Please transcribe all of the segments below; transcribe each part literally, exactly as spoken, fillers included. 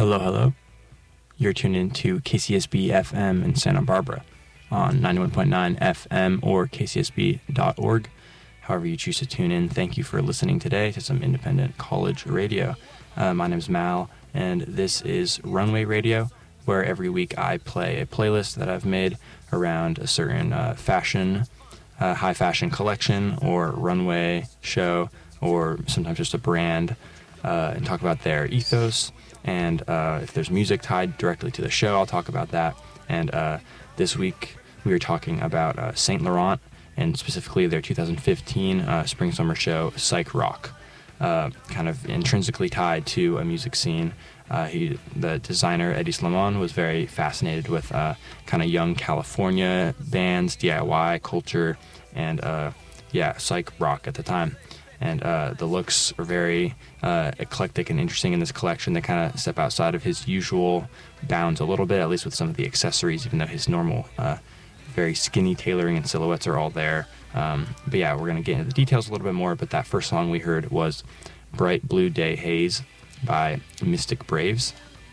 Hello, hello. You're tuned in to K C S B F M in Santa Barbara on ninety-one point nine F M or k c s b dot org. However you choose to tune in, thank you for listening today to some independent college radio. Uh, my name is Mal, and this is Runway Radio, where every week I play a playlist that I've made around a certain uh, fashion, uh, high fashion collection or runway show, or sometimes just a brand, uh, and talk about their ethos. And uh, if there's music tied directly to the show, I'll talk about that. And uh, this week we were talking about uh, Saint Laurent, and specifically their two thousand fifteen uh, spring summer show, Psych Rock, uh, kind of intrinsically tied to a music scene. Uh, he, the designer Eddie Slimane, was very fascinated with uh, kind of young California bands, D I Y culture, and uh, yeah, psych rock at the time. And uh, the looks are very uh, eclectic and interesting in this collection. They kind of step outside of his usual bounds a little bit, at least with some of the accessories, even though his normal uh, very skinny tailoring and silhouettes are all there. Um, but yeah, we're going to get into the details a little bit more, but that first song we heard was Bright Blue Day Haze by Mystic Braves.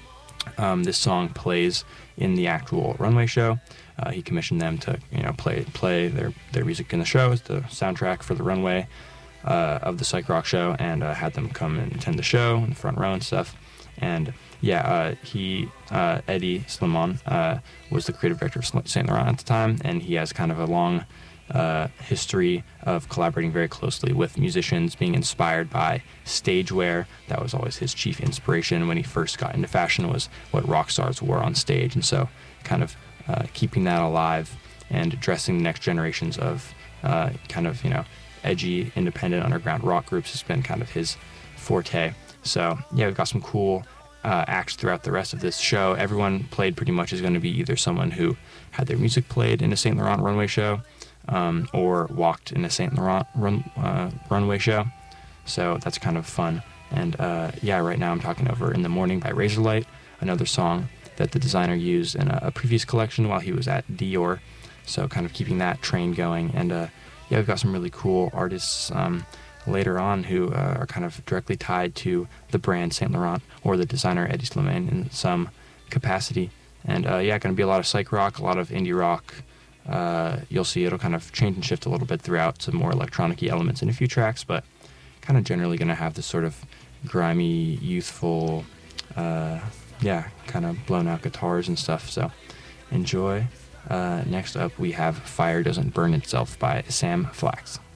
Um, this song plays in the actual runway show. Uh, he commissioned them to, you know, play play their, their music in the show as the soundtrack for the runway uh, of the Psych Rock show, and uh, had them come and attend the show in the front row and stuff. And yeah, uh, he, uh, Eddie Slimane, uh, was the creative director of Saint Laurent at the time, and he has kind of a long uh, history of collaborating very closely with musicians, being inspired by stage wear. That was always his chief inspiration when he first got into fashion, was what rock stars wore on stage. And so kind of uh, keeping that alive and dressing the next generations of uh, kind of, you know, edgy, independent, underground rock groups has been kind of his forte. So yeah, we've got some cool uh, acts throughout the rest of this show. Everyone played pretty much is going to be either someone who had their music played in a Saint Laurent runway show, um, or walked in a Saint Laurent run, uh, runway show. So that's kind of fun. And uh, yeah, right now I'm talking over In the Morning by Razorlight, another song that the designer used in a, a previous collection while he was at Dior. So kind of keeping that train going. And uh, yeah, we've got some really cool artists um, later on who uh, are kind of directly tied to the brand Saint Laurent or the designer Eddie Slimane in some capacity. And uh, yeah, going to be a lot of psych rock, a lot of indie rock. Uh, you'll see it'll kind of change and shift a little bit throughout, some more electronic-y elements in a few tracks, but kind of generally going to have this sort of grimy, youthful, uh, yeah, kind of blown out guitars and stuff. So enjoy. Uh, next up we have Fire Doesn't Burn Itself by Sam Flax.